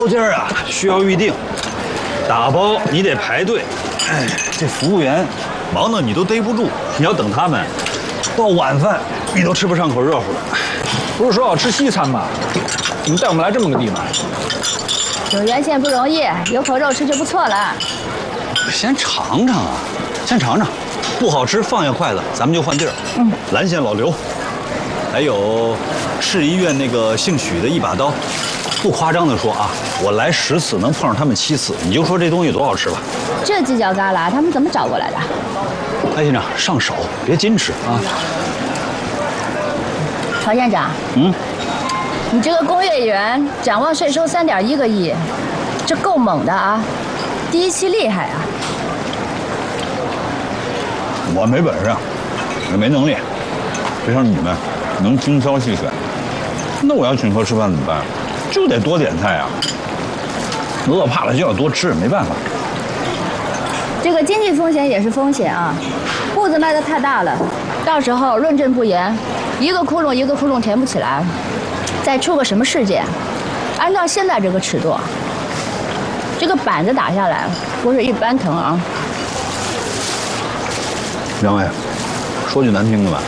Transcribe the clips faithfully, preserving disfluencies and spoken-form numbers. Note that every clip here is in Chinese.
包间啊需要预定，打包你得排队。哎，这服务员忙的你都逮不住，你要等他们，到晚饭你都吃不上口热乎的。 不是说好吃西餐吗？你们带我们来这么个地方？ 有原线不容易，有口肉吃就不错了。 先尝尝啊，先尝尝，不好吃放下筷子，咱们就换地儿。嗯，蓝县老刘，还有市医院那个姓许的一把刀。不夸张的说啊，我来十次能碰上他们七次，你就说这东西多好吃吧。 这犄角旮旯他们怎么找过来的？ 哎，县长上手，别矜持啊。 曹县长， 嗯， 你这个工业园展望税收三点一个亿，这够猛的啊！第一期厉害啊！ 我没本事，也没能力，就像你们能精挑细选。那我要请客吃饭怎么办？就得多点菜啊！饿怕了就要多吃，没办法。 这个经济风险也是风险啊，步子迈得太大了，到时候论证不严，一个窟窿一个窟窿填不起来，再出个什么事件，按照现在这个尺度，这个板子打下来不是一般疼啊。 两位，说句难听的吧，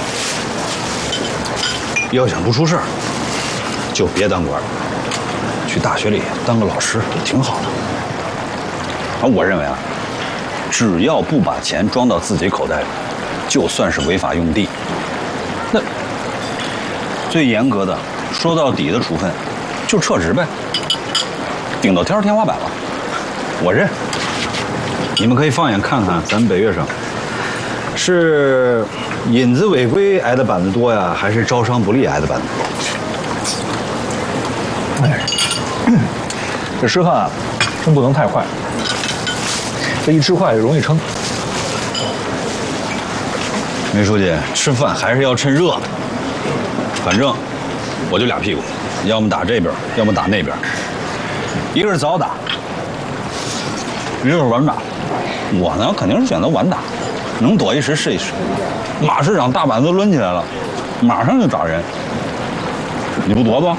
要想不出事儿，就别当官，去大学里当个老师挺好的。啊，我认为啊，只要不把钱装到自己口袋里，就算是违法用地。那最严格的、说到底的处分，就撤职呗，顶到天天花板了。我认。你们可以放眼看看咱们北岳省。是引子违规挨的板子多呀，还是招商不利挨的板子多？ 哎，这吃饭啊，真不能太快，这一吃快容易撑。 梅书记，吃饭还是要趁热的。反正我就俩屁股，要么打这边，要么打那边。一个是早打，一个是晚打。我呢，肯定是选择晚打。能躲一时是一时，马市长大板子抡起来了，马上就找人。你不躲不？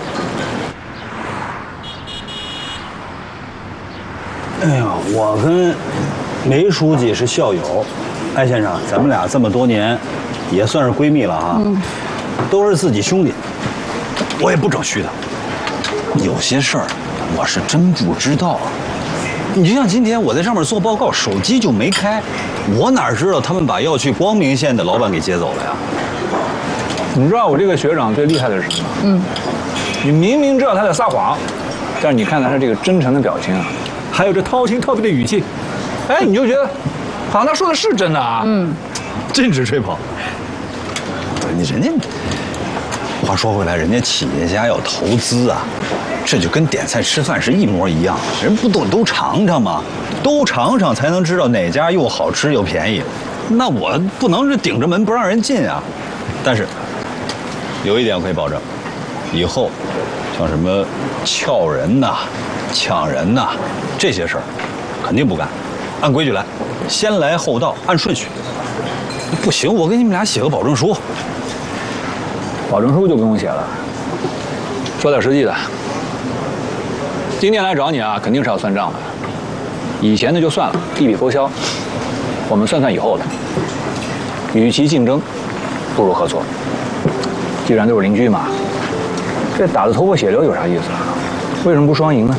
哎呀，我跟梅书记是校友，艾先生，咱们俩这么多年，也算是闺蜜了啊，嗯、都是自己兄弟，我也不整虚的。有些事儿，我是真不知道。你就像今天我在上面做报告，手机就没开，我哪知道他们把要去光明县的老板给接走了呀？ 你知道我这个学长最厉害的是什么？嗯，你明明知道他在撒谎，但是你看他这个真诚的表情啊，还有这掏心掏肺的语气，哎，你就觉得好像他说的是真的啊。嗯， 禁止吹捧。你人家，话说回来，人家企业家要投资啊。这就跟点菜吃饭是一模一样，人不都都尝尝吗？都尝尝才能知道哪家又好吃又便宜。那我不能是顶着门不让人进啊。但是有一点我可以保证，以后像什么撬人呐、抢人呐这些事儿，肯定不干，按规矩来，先来后到，按顺序。不行，我给你们俩写个保证书。 保证书就不用写了，说点实际的。今天来找你啊，肯定是要算账的。以前的就算了，一笔勾销。我们算算以后的。与其竞争，不如合作。既然都是邻居嘛，这打得头破血流有啥意思啊？为什么不双赢呢？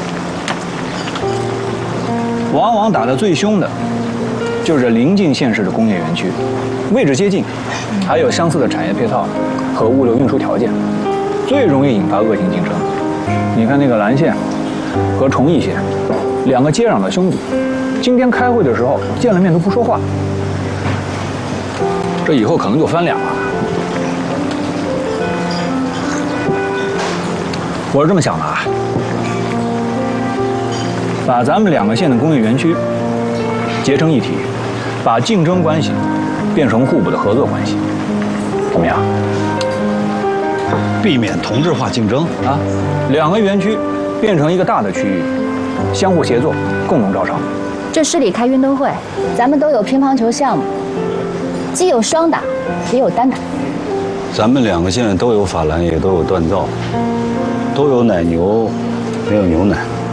往往打得最凶的，就是临近县市的工业园区，位置接近，还有相似的产业配套和物流运输条件，最容易引发恶性竞争。你看那个蓝县和崇义县，两个接壤的兄弟，今天开会的时候见了面都不说话，这以后可能就翻脸了。我是这么想的啊，把咱们两个县的工业园区结成一体，把竞争关系变成互补的合作关系，怎么样？ 避免同质化竞争啊，两个园区变成一个大的区域，相互协作，共同招商。 这市里开运动会，咱们都有乒乓球项目，既有双打，也有单打。 咱们两个县都有法兰，也都有锻造，都有奶牛，没有牛奶。